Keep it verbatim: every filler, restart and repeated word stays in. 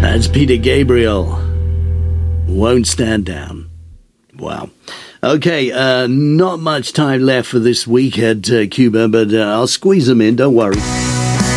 That's Peter Gabriel. Won't Stand Down. Wow. Okay, uh, not much time left for this week at uh, Cuba, but uh, I'll squeeze them in, don't worry.